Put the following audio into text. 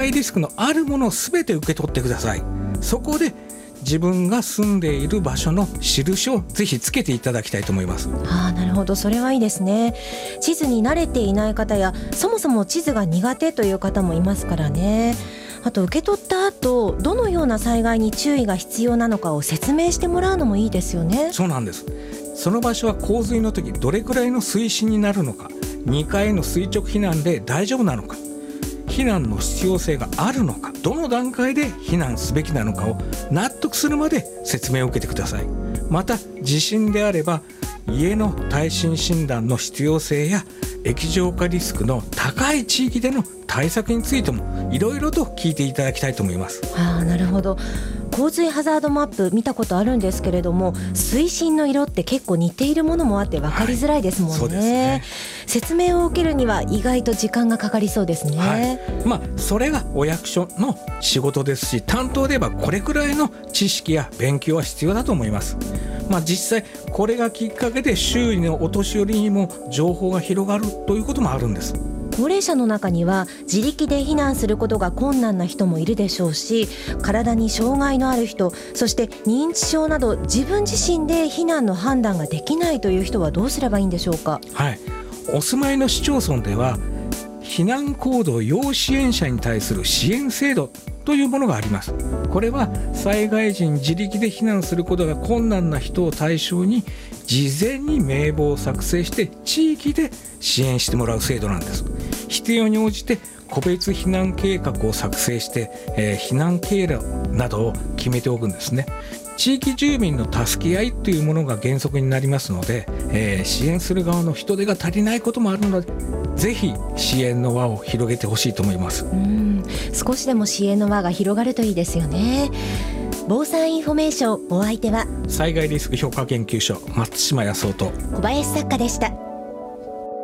害リスクのあるものを全て受け取ってください。そこで自分が住んでいる場所の印をぜひつけていただきたいと思います。 なるほど、それはいいですね。地図に慣れていない方やそもそも地図が苦手という方もいますからね。あと受け取った後どのような災害に注意が必要なのかを説明してもらうのもいいですよね。 そうなんです。その場所は洪水の時どれくらいの水深になるのか、2回の垂直避難で大丈夫なのか、避難の必要性があるのか、どの段階で避難すべきなのかを納得するまで説明を受けてください。また地震であれば家の耐震診断の必要性や液状化リスクの高い地域での対策についてもいろいろと聞いていただきたいと思います。 なるほど。洪水ハザードマップ見たことあるんですけれども、水深の色って結構似ているものもあって分かりづらいですもんね。 そうですね。 説明を受けるには意外と時間がかかりそうですね。 それがお役所の仕事ですし、担当で言えばこれくらいの知識や勉強は必要だと思います。実際これがきっかけで周囲のお年寄りにも情報が広がるということもあるんです。 高齢者の中には自力で避難することが困難な人もいるでしょうし、体に障害のある人、そして認知症など自分自身で避難の判断ができないという人はどうすればいいんでしょうか。 お住まいの市町村では避難行動要支援者に対する支援制度というものがあります。これは災害時に自力で避難することが困難な人を対象に事前に名簿を作成して地域で支援してもらう制度なんです。必要に応じて個別避難計画を作成して、避難経路などを決めておくんですね。地域住民の助け合いというものが原則になりますので、支援する側の人手が足りないこともあるので、ぜひ支援の輪を広げてほしいと思います。 少しでも支援の輪が広がるといいですよね。防災インフォメーション、お相手は災害リスク評価研究所松島康夫と小林作家でした。